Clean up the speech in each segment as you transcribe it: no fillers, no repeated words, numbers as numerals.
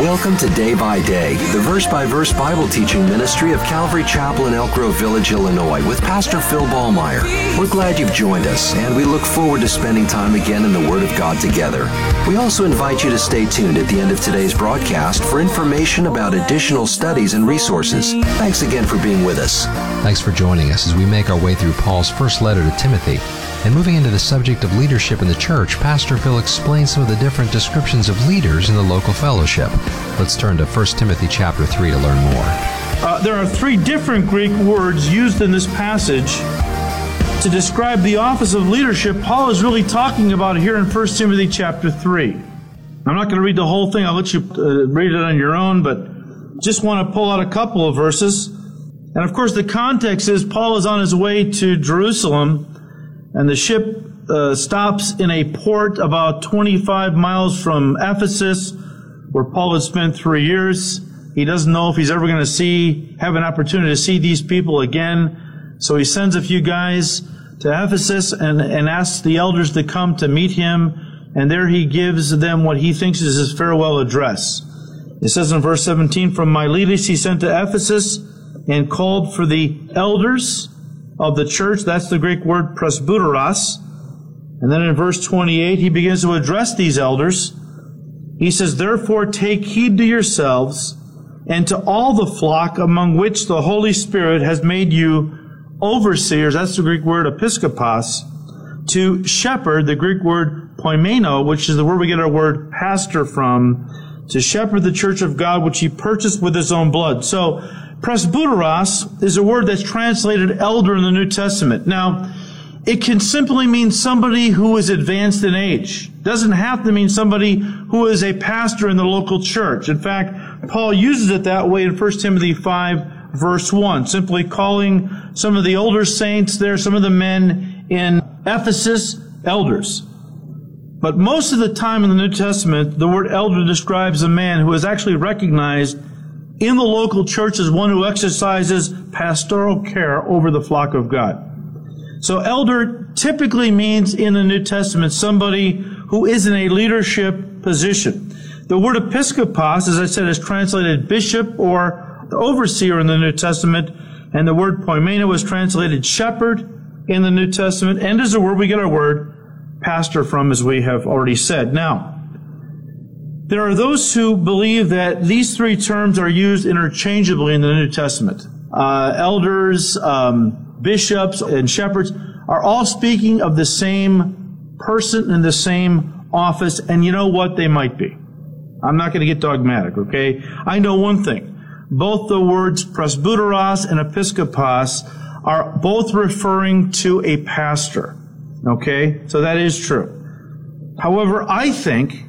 Welcome to Day by Day, the verse-by-verse Bible teaching ministry of Calvary Chapel in Elk Grove Village, Illinois, with Pastor Phil Ballmeyer. We're glad you've joined us, and we look forward to spending time again in the Word of God together. We also invite you to stay tuned at the end of today's broadcast for information about additional studies and resources. Thanks again for being with us. Thanks for joining us as we make our way through Paul's first letter to Timothy. And moving into the subject of leadership in the church, Pastor Phil explains some of the different descriptions of leaders in the local fellowship. Let's turn to 1 Timothy chapter 3 to learn more. There are three different Greek words used in this passage to describe the office of leadership Paul is really talking about here in 1 Timothy chapter 3. I'm not going to read the whole thing. I'll let you read it on your own, but just want to pull out a couple of verses. And of course, the context is Paul is on his way to Jerusalem, and the ship stops in a port about 25 miles from Ephesus, where Paul had spent 3 years. He doesn't know if he's ever going to have an opportunity to see these people again. So he sends a few guys to Ephesus and asks the elders to come to meet him. And there he gives them what he thinks is his farewell address. It says in verse 17, "From Miletus he sent to Ephesus and called for the elders of the church." That's the Greek word presbyteros. And then in verse 28, he begins to address these elders. He says, "Therefore take heed to yourselves and to all the flock among which the Holy Spirit has made you overseers." That's the Greek word episkopos. "To shepherd," the Greek word poimeno, which is the word we get our word pastor from, "to shepherd the church of God which he purchased with his own blood." So presbyteros is a word that's translated elder in the New Testament. Now, it can simply mean somebody who is advanced in age. It doesn't have to mean somebody who is a pastor in the local church. In fact, Paul uses it that way in 1 Timothy 5, verse 1, simply calling some of the older saints there, some of the men in Ephesus, elders. But most of the time in the New Testament, the word elder describes a man who is actually recognized in the local church as one who exercises pastoral care over the flock of God. So elder typically means in the New Testament somebody who is in a leadership position. The word episkopos, as I said, is translated bishop or overseer in the New Testament, and the word poimeno is translated shepherd in the New Testament, and is a word we get our word pastor from, as we have already said. Now, there are those who believe that these three terms are used interchangeably in the New Testament. Elders, bishops, and shepherds are all speaking of the same person in the same office, and you know what? They might be. I'm not going to get dogmatic, okay? I know one thing. Both the words presbyteros and episkopos are both referring to a pastor, okay? So that is true. However, I think,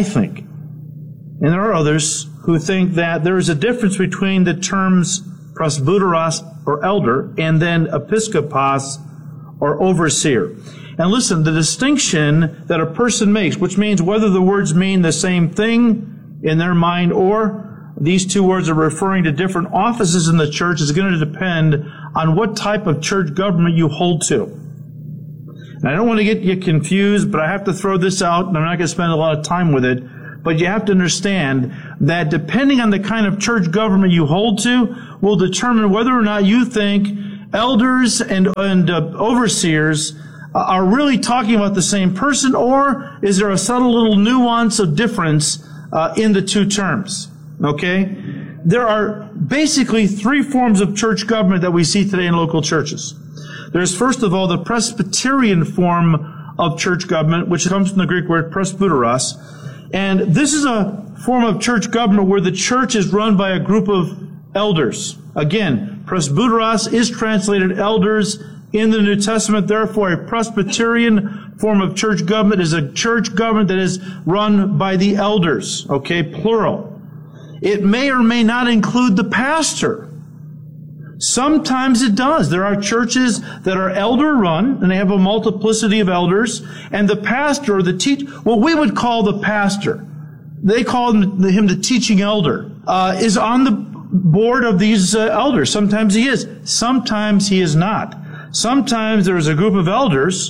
and there are others who think that there is a difference between the terms presbyteros or elder and then episkopos or overseer. And listen, the distinction that a person makes, which means whether the words mean the same thing in their mind or these two words are referring to different offices in the church, is going to depend on what type of church government you hold to. And I don't want to get you confused, but I have to throw this out, and I'm not going to spend a lot of time with it. But you have to understand that depending on the kind of church government you hold to will determine whether or not you think elders and overseers are really talking about the same person, or is there a subtle little nuance of difference in the two terms. Okay? There are basically three forms of church government that we see today in local churches. There's, first of all, the Presbyterian form of church government, which comes from the Greek word presbyteros. And this is a form of church government where the church is run by a group of elders. Again, presbyteros is translated elders in the New Testament. Therefore, a Presbyterian form of church government is a church government that is run by the elders. Okay, plural. It may or may not include the pastor. Sometimes it does. There are churches that are elder-run, and they have a multiplicity of elders, and the pastor, or the what we would call the pastor, they call him the teaching elder, is on the board of these elders. Sometimes he is. Sometimes he is not. Sometimes there is a group of elders,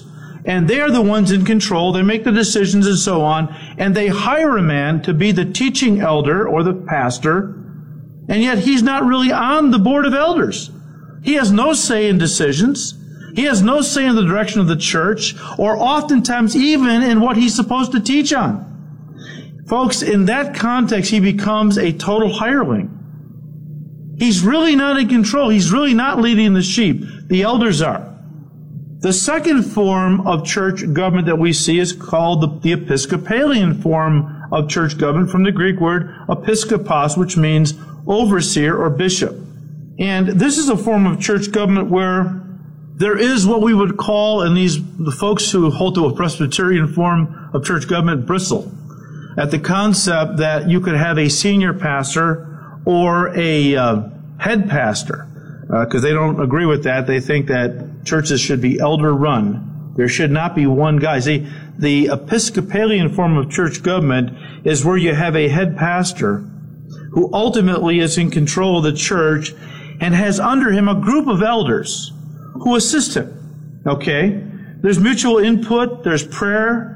and they are the ones in control. They make the decisions and so on, and they hire a man to be the teaching elder or the pastor, and yet he's not really on the board of elders. He has no say in decisions. He has no say in the direction of the church, or oftentimes even in what he's supposed to teach on. Folks, in that context, he becomes a total hireling. He's really not in control. He's really not leading the sheep. The elders are. The second form of church government that we see is called the Episcopalian form of church government, from the Greek word episkopos, which means overseer or bishop. And this is a form of church government where there is what we would call, and the folks who hold to a Presbyterian form of church government bristle at the concept that you could have a senior pastor or a head pastor, because they don't agree with that. They think that churches should be elder-run. There should not be one guy. See, the Episcopalian form of church government is where you have a head pastor who ultimately is in control of the church and has under him a group of elders who assist him. Okay? There's mutual input. There's prayer.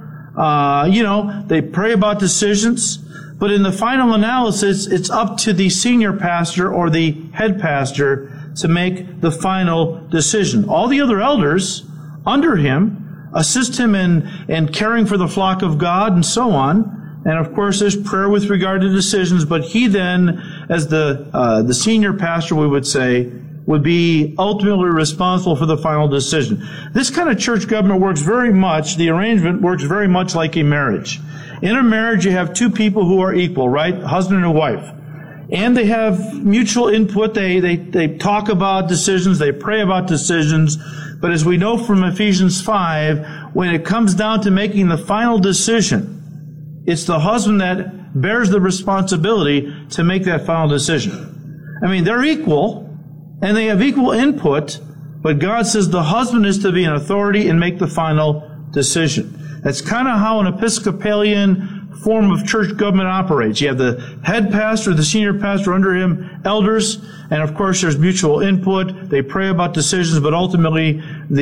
They pray about decisions. But in the final analysis, it's up to the senior pastor or the head pastor to make the final decision. All the other elders under him assist him in caring for the flock of God and so on. And of course, there's prayer with regard to decisions, but he then, as the senior pastor, we would say, would be ultimately responsible for the final decision. This kind of church government works very much, the arrangement works very much like a marriage. In a marriage, you have two people who are equal, right? Husband and wife. And they have mutual input. They talk about decisions. They pray about decisions. But as we know from Ephesians 5, when it comes down to making the final decision, it's the husband that bears the responsibility to make that final decision. I mean, they're equal, and they have equal input, but God says the husband is to be an authority and make the final decision. That's kind of how an Episcopalian form of church government operates. You have the head pastor, the senior pastor, under him elders, and of course there's mutual input. They pray about decisions, but ultimately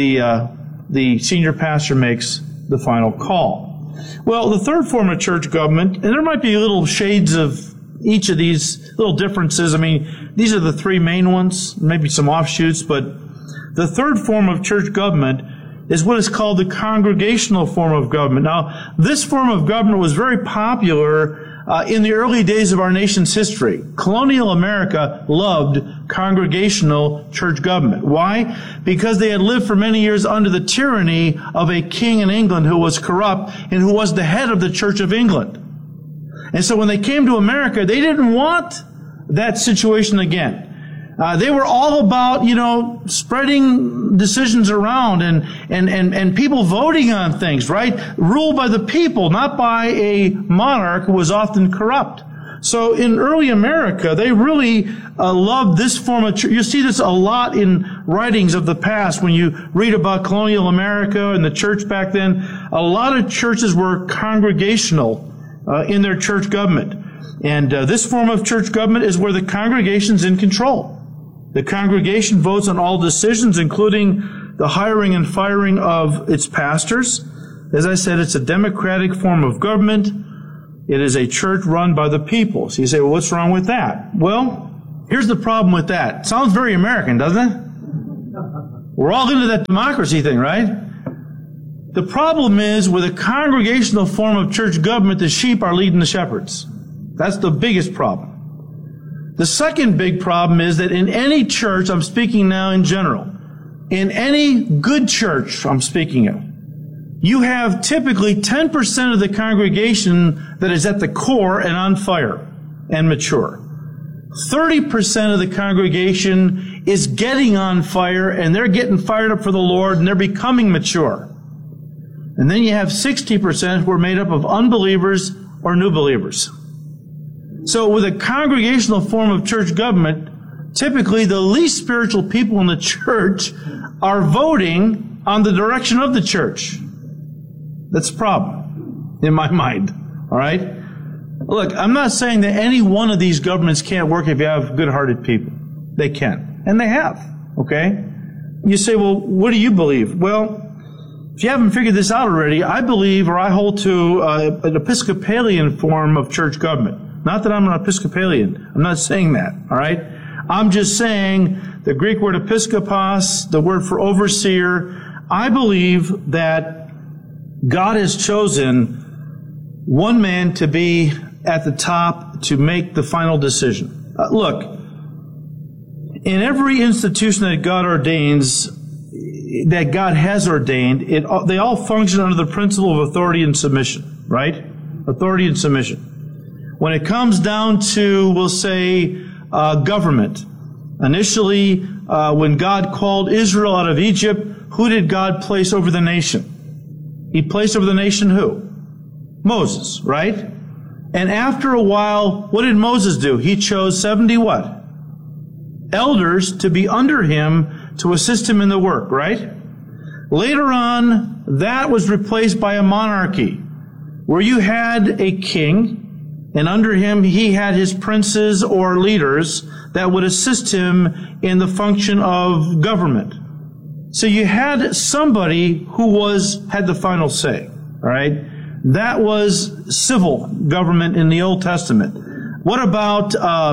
the senior pastor makes the final call. Well, the third form of church government, and there might be little shades of each of these little differences. I mean, these are the three main ones, maybe some offshoots, but the third form of church government is what is called the congregational form of government. Now, this form of government was very popular in the early days of our nation's history. Colonial America loved congregational church government. Why? Because they had lived for many years under the tyranny of a king in England who was corrupt and who was the head of the Church of England. And so when they came to America, they didn't want that situation again. They were all about, spreading decisions around and people voting on things, right? Ruled by the people, not by a monarch who was often corrupt. So in early America, they really loved this form of church. You see this a lot in writings of the past when you read about colonial America and the church back then. A lot of churches were congregational in their church government. And this form of church government is where the congregation's in control. The congregation votes on all decisions, including the hiring and firing of its pastors. As I said, it's a democratic form of government. It is a church run by the people. So you say, well, what's wrong with that? Well, here's the problem with that. Sounds very American, doesn't it? We're all into that democracy thing, right? The problem is, with a congregational form of church government, the sheep are leading the shepherds. That's the biggest problem. The second big problem is that in any church, I'm speaking now in general, in any good church I'm speaking of, you have typically 10% of the congregation that is at the core and on fire and mature. 30% of the congregation is getting on fire, and they're getting fired up for the Lord, and they're becoming mature. And then you have 60% who are made up of unbelievers or new believers. So with a congregational form of church government, typically the least spiritual people in the church are voting on the direction of the church. That's a problem in my mind. All right? Look, I'm not saying that any one of these governments can't work if you have good-hearted people. They can. And they have. Okay? You say, well, what do you believe? Well, If you haven't figured this out already, I believe, or I hold to an Episcopalian form of church government. Not that I'm an Episcopalian. I'm not saying that, all right? I'm just saying the Greek word episkopos, the word for overseer. I believe that God has chosen one man to be at the top to make the final decision. Look, in every institution that God ordains, that God has ordained, they all function under the principle of authority and submission, right? Authority and submission. When it comes down to, we'll say, government, initially, when God called Israel out of Egypt, who did God place over the nation? He placed over the nation who? Moses, right? And after a while, what did Moses do? He chose 70 what? Elders to be under him to assist him in the work, right? Later on, that was replaced by a monarchy, where you had a king, and under him he had his princes or leaders that would assist him in the function of government. So you had somebody who had the final say, all right? That was civil government in the Old Testament. What about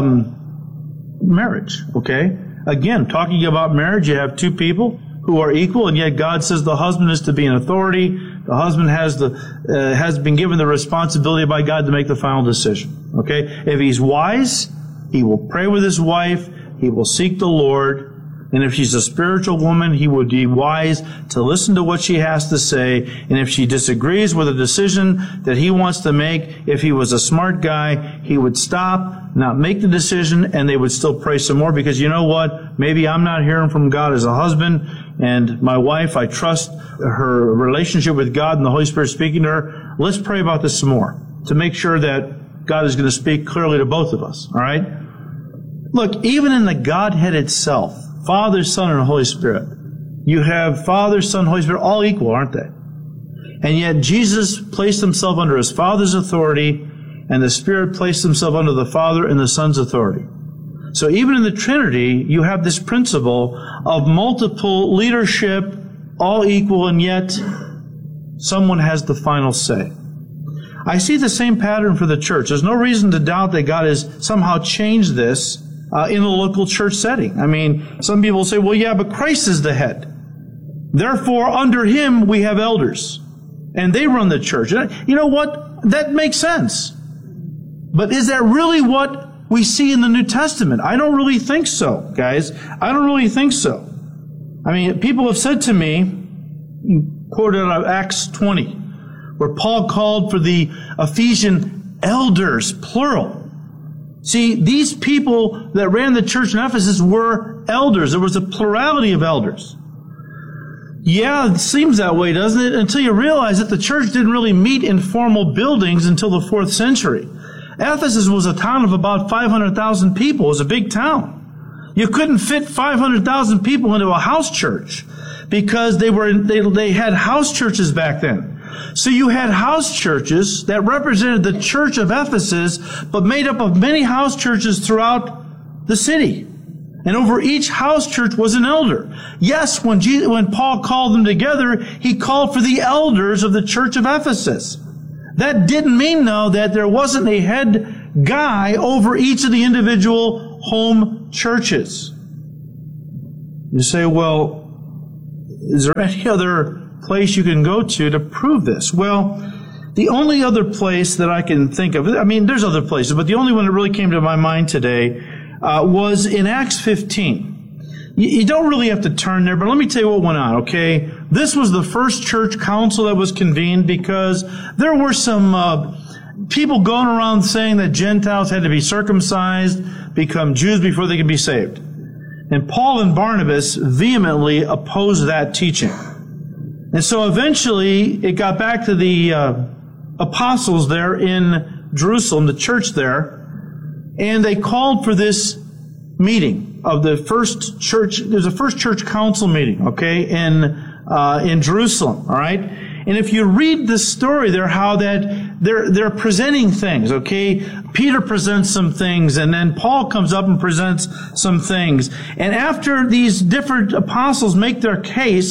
marriage, okay? Again, talking about marriage, you have two people who are equal, and yet God says the husband is to be an authority. The husband has been given the responsibility by God to make the final decision, okay? If he's wise, he will pray with his wife, he will seek the Lord, and if she's a spiritual woman, he would be wise to listen to what she has to say. And if she disagrees with a decision that he wants to make, if he was a smart guy, he would stop, not make the decision, and they would still pray some more. Because you know what? Maybe I'm not hearing from God as a husband, and my wife, I trust her relationship with God and the Holy Spirit speaking to her. Let's pray about this some more to make sure that God is going to speak clearly to both of us. All right? Look, even in the Godhead itself, Father, Son, and Holy Spirit. You have Father, Son, Holy Spirit, all equal, aren't they? And yet Jesus placed himself under his Father's authority, and the Spirit placed himself under the Father and the Son's authority. So even in the Trinity, you have this principle of multiple leadership, all equal, and yet someone has the final say. I see the same pattern for the church. There's no reason to doubt that God has somehow changed this in the local church setting. I mean, some people say, well, yeah, but Christ is the head. Therefore, under him, we have elders. And they run the church. You know what? That makes sense. But is that really what we see in the New Testament? I don't really think so, guys. I don't really think so. I mean, people have said to me, quoted out of Acts 20, where Paul called for the Ephesian elders, plural. See, these people that ran the church in Ephesus were elders. There was a plurality of elders. Yeah, it seems that way, doesn't it? Until you realize that the church didn't really meet in formal buildings until the 4th century. Ephesus was a town of about 500,000 people. It was a big town. You couldn't fit 500,000 people into a house church because they had house churches back then. So you had house churches that represented the church of Ephesus, but made up of many house churches throughout the city. And over each house church was an elder. Yes, when Paul called them together, he called for the elders of the church of Ephesus. That didn't mean, though, that there wasn't a head guy over each of the individual home churches. You say, well, is there any other place you can go to prove this? Well, the only other place that I can think of, I mean, there's other places, but the only one that really came to my mind today was in Acts 15. You don't really have to turn there, but let me tell you what went on, okay? This was the first church council that was convened because there were some people going around saying that Gentiles had to be circumcised, become Jews before they could be saved. And Paul and Barnabas vehemently opposed that teaching. And so eventually it got back to the apostles there in Jerusalem, the church there, and they called for this meeting of the first church. There's a first church council meeting, okay, in Jerusalem, all right? And if you read the story there, how that they're presenting things, okay? Peter presents some things, and then Paul comes up and presents some things. And after these different apostles make their case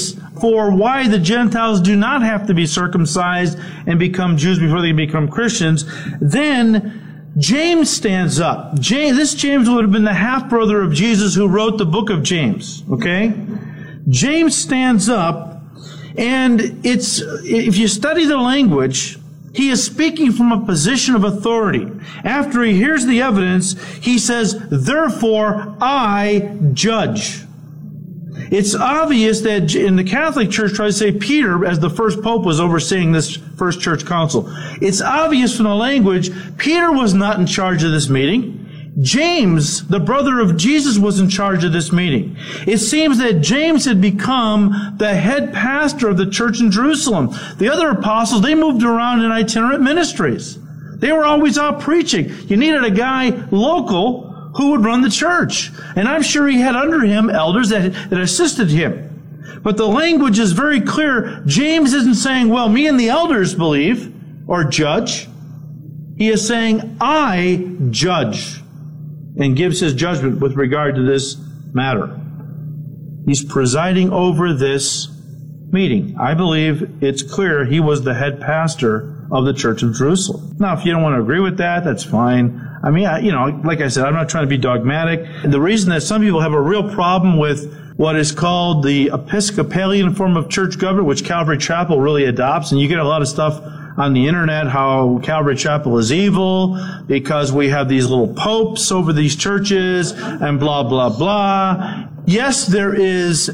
for why the Gentiles do not have to be circumcised and become Jews before they become Christians, then James stands up. This James would have been the half-brother of Jesus who wrote the book of James, okay? James stands up, and if you study the language, he is speaking from a position of authority. After he hears the evidence, he says, therefore I judge. It's obvious that in the Catholic Church, try to say Peter, as the first pope, was overseeing this first church council. It's obvious from the language, Peter was not in charge of this meeting. James, the brother of Jesus, was in charge of this meeting. It seems that James had become the head pastor of the church in Jerusalem. The other apostles, they moved around in itinerant ministries. They were always out preaching. You needed a guy local who would run the church. And I'm sure he had under him elders that assisted him. But the language is very clear. James isn't saying, well, me and the elders believe or judge. He is saying, I judge, and gives his judgment with regard to this matter. He's presiding over this meeting. I believe it's clear he was the head pastor of the Church of Jerusalem. Now, if you don't want to agree with that, that's fine. I mean, like I said, I'm not trying to be dogmatic. The reason that some people have a real problem with what is called the Episcopalian form of church government, which Calvary Chapel really adopts, and you get a lot of stuff on the internet how Calvary Chapel is evil because we have these little popes over these churches and blah, blah, blah. Yes, there is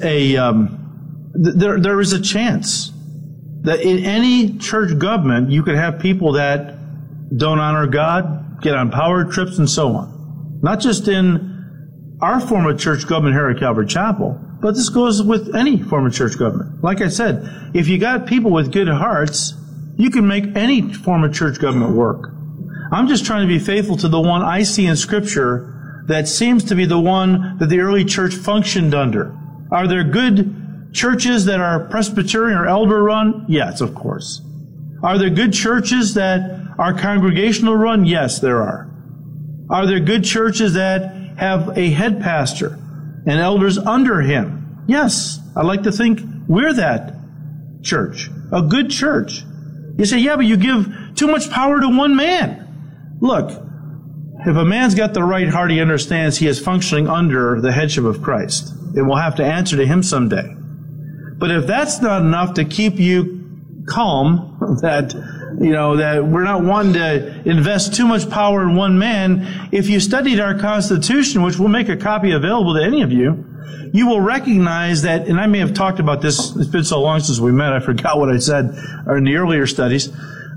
there is a chance that in any church government you could have people that don't honor God, get on power trips and so on. Not just in our form of church government here at Calvary Chapel, but this goes with any form of church government. Like I said, if you got people with good hearts, you can make any form of church government work. I'm just trying to be faithful to the one I see in Scripture that seems to be the one that the early church functioned under. Are there good churches that are Presbyterian or elder run? Yes, of course. Are there good churches that are congregational run? Yes, there are. Are there good churches that have a head pastor and elders under him? Yes, I like to think we're that church, a good church. You say, yeah, but you give too much power to one man. Look, if a man's got the right heart, he understands he is functioning under the headship of Christ. It will have to answer to him someday. But if that's not enough to keep you calm, that we're not wanting to invest too much power in one man, if you studied our Constitution, which we'll make a copy available to any of you, you will recognize that, and I may have talked about this, it's been so long since we met, I forgot what I said in the earlier studies,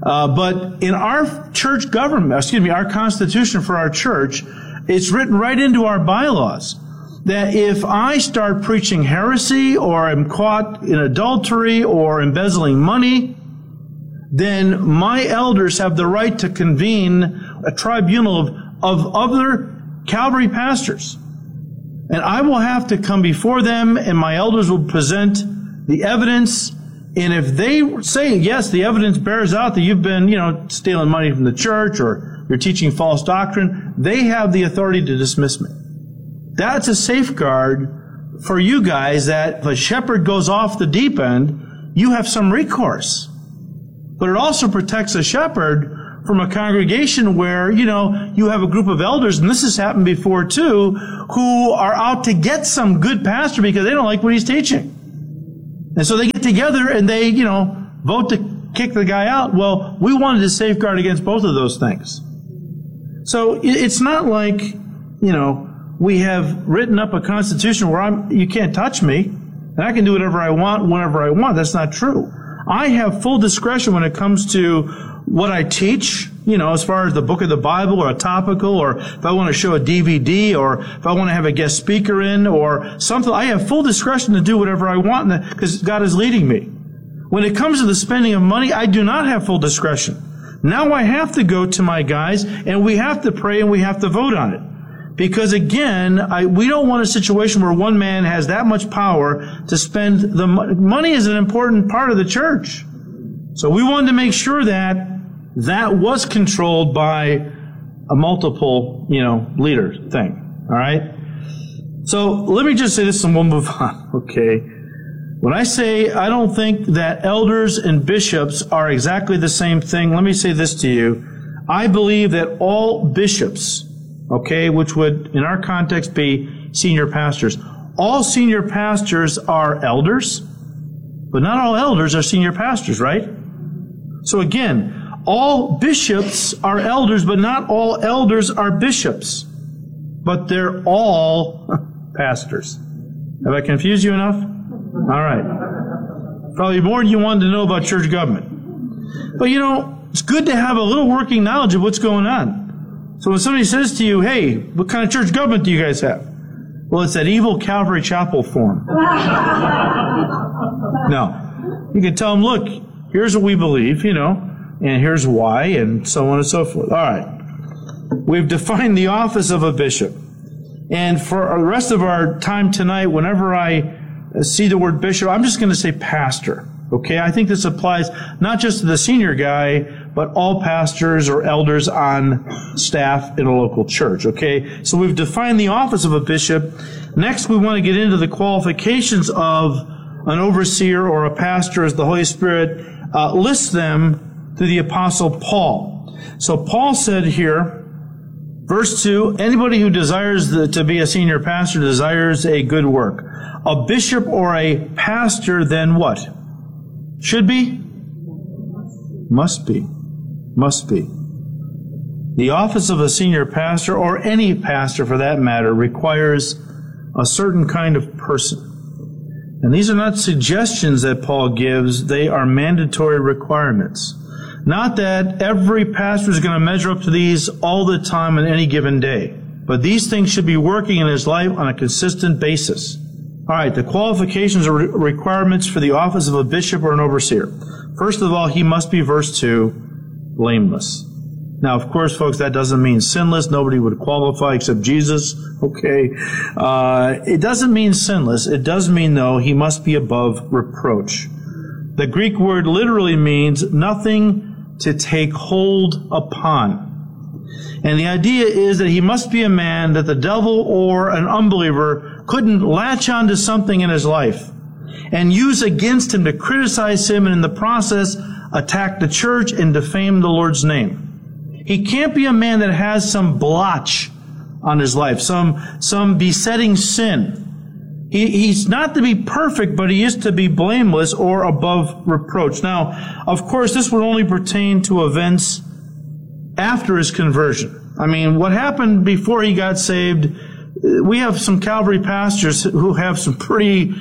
but in our church government, our Constitution for our church, it's written right into our bylaws that if I start preaching heresy or am caught in adultery or embezzling money, then my elders have the right to convene a tribunal of other Calvary pastors. And I will have to come before them, and my elders will present the evidence. And if they say, yes, the evidence bears out that you've been, stealing money from the church or you're teaching false doctrine, they have the authority to dismiss me. That's a safeguard for you guys that if a shepherd goes off the deep end, you have some recourse. But it also protects a shepherd from a congregation where, you have a group of elders, and this has happened before too, who are out to get some good pastor because they don't like what he's teaching. And so they get together and they, vote to kick the guy out. Well, we wanted to safeguard against both of those things. So it's not like, we have written up a constitution where you can't touch me, and I can do whatever I want, whenever I want. That's not true. I have full discretion when it comes to what I teach, as far as the book of the Bible or a topical, or if I want to show a DVD, or if I want to have a guest speaker in, or something. I have full discretion to do whatever I want because God is leading me. When it comes to the spending of money, I do not have full discretion. Now I have to go to my guys, and we have to pray, and we have to vote on it. Because again, we don't want a situation where one man has that much power to spend the money. Money is an important part of the church. So we wanted to make sure that was controlled by a multiple, leader thing. All right? So let me just say this and we'll move on. Okay. When I say I don't think that elders and bishops are exactly the same thing, let me say this to you. I believe that all bishops, okay, which would in our context be senior pastors, all senior pastors are elders, but not all elders are senior pastors, right? So again, all bishops are elders, but not all elders are bishops. But they're all pastors. Have I confused you enough? All right. Probably more than you wanted to know about church government. But it's good to have a little working knowledge of what's going on. So when somebody says to you, hey, what kind of church government do you guys have? Well, it's that evil Calvary Chapel form. No. You can tell them, look, here's what we believe, and here's why, and so on and so forth. All right. We've defined the office of a bishop. And for the rest of our time tonight, whenever I see the word bishop, I'm just going to say pastor. Okay? I think this applies not just to the senior guy, but all pastors or elders on staff in a local church. Okay? So we've defined the office of a bishop. Next, we want to get into the qualifications of an overseer or a pastor as the Holy Spirit lists them through the Apostle Paul. So Paul said here, Verse 2, anybody who desires to be a senior pastor desires a good work. A bishop or a pastor then what? Should be? Must be. Must be. The office of a senior pastor, or any pastor for that matter, requires a certain kind of person. And these are not suggestions that Paul gives, they are mandatory requirements. Not that every pastor is going to measure up to these all the time on any given day. But these things should be working in his life on a consistent basis. All right, the qualifications or requirements for the office of a bishop or an overseer. First of all, he must be, verse 2, blameless. Now, of course, folks, that doesn't mean sinless. Nobody would qualify except Jesus. Okay. It doesn't mean sinless. It does mean, though, he must be above reproach. The Greek word literally means nothing to take hold upon. And the idea is that he must be a man that the devil or an unbeliever couldn't latch onto something in his life and use against him to criticize him and in the process attack the church and defame the Lord's name. He can't be a man that has some blotch on his life, some besetting sin. He's not to be perfect, but he is to be blameless or above reproach. Now, of course, this would only pertain to events after his conversion. I mean, what happened before he got saved, we have some Calvary pastors who have some pretty,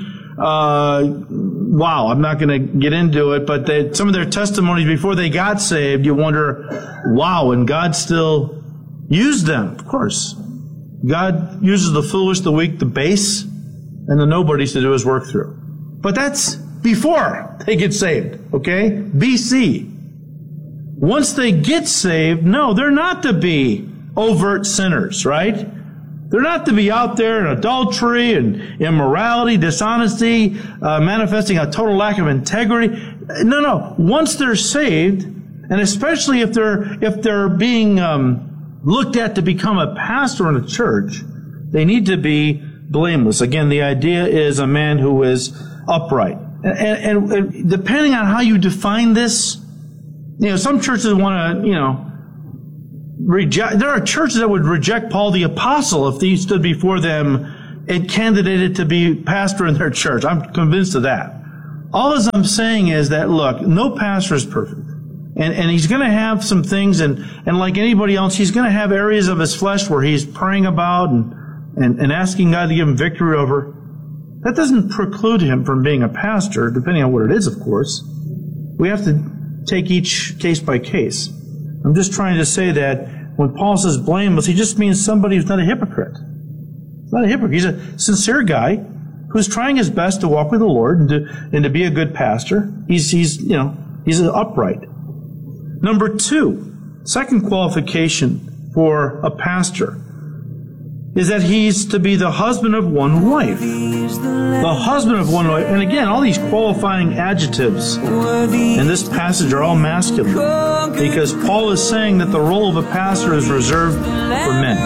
I'm not going to get into it, but some of their testimonies before they got saved, you wonder, wow, and God still used them. Of course. God uses the foolish, the weak, the base, and the nobodies to do his work through. But that's before they get saved, okay? BC. Once they get saved, no, they're not to be overt sinners, right? They're not to be out there in adultery and immorality, dishonesty, manifesting a total lack of integrity. No. Once they're saved, and especially if they're being looked at to become a pastor in a church, they need to be blameless. Again, the idea is a man who is upright. And depending on how you define this, some churches want to, reject. There are churches that would reject Paul the Apostle if he stood before them and candidated to be pastor in their church. I'm convinced of that. All I'm saying is that, look, no pastor is perfect. And he's going to have some things, and like anybody else, he's going to have areas of his flesh where he's praying about and asking God to give him victory over. That doesn't preclude him from being a pastor, depending on what it is, of course. We have to take each case by case. I'm just trying to say that when Paul says blameless, he just means somebody who's not a hypocrite. He's not a hypocrite. He's a sincere guy who's trying his best to walk with the Lord and to be a good pastor. He's upright. Number 2, second qualification for a pastor is that he's to be the husband of one wife. The husband of one wife. And again, all these qualifying adjectives in this passage are all masculine, because Paul is saying that the role of a pastor is reserved for men.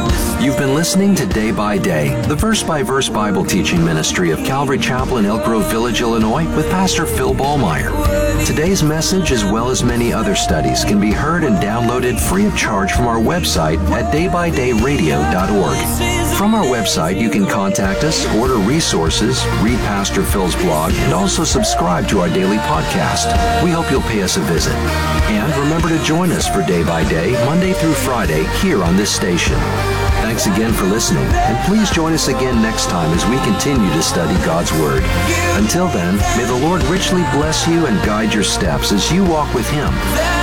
You've been listening to Day by Day, the verse-by-verse Bible teaching ministry of Calvary Chapel in Elk Grove Village, Illinois, with Pastor Phil Ballmeyer. Today's message, as well as many other studies, can be heard and downloaded free of charge from our website at daybydayradio.org. From our website, you can contact us, order resources, read Pastor Phil's blog, and also subscribe to our daily podcast. We hope you'll pay us a visit. And remember to join us for Day by Day, Monday through Friday, here on this station. Thanks again for listening, and please join us again next time as we continue to study God's Word. Until then, may the Lord richly bless you and guide your steps as you walk with Him.